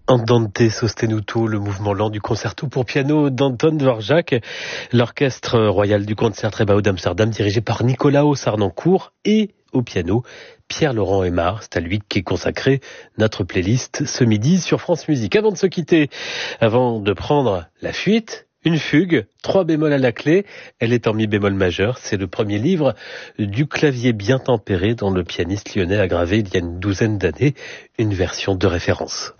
Andante sostenuto, le mouvement lent du concerto pour piano d'Anton Dvorak, l'orchestre royal du Concertgebouw d'Amsterdam dirigé par Nicolaos Sarnencourt et au piano Pierre-Laurent Aimard. C'est à lui qu'est consacré notre playlist ce midi sur France Musique. Avant de se quitter, avant de prendre la fuite, une fugue, 3 bémols à la clé, elle est en mi bémol majeur. C'est le premier livre du clavier bien tempéré dont le pianiste lyonnais a gravé il y a une douzaine d'années une version de référence.